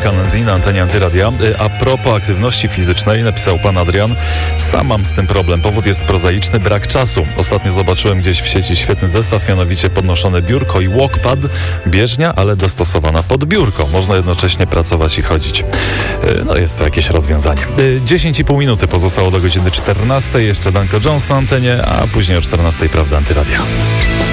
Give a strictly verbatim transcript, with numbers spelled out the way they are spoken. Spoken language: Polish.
Mackenzie na antenie Antyradia. A propos aktywności fizycznej, napisał pan Adrian, sam mam z tym problem. Powód jest prozaiczny, brak czasu. Ostatnio zobaczyłem gdzieś w sieci świetny zestaw, mianowicie podnoszone biurko i walkpad. Bieżnia, ale dostosowana pod biurko. Można jednocześnie pracować i chodzić. No jest to jakieś rozwiązanie. dziesięć i pół minuty pozostało do godziny czternastej. Jeszcze Danko Jones na antenie, a później o czternastej prawda Antyradia.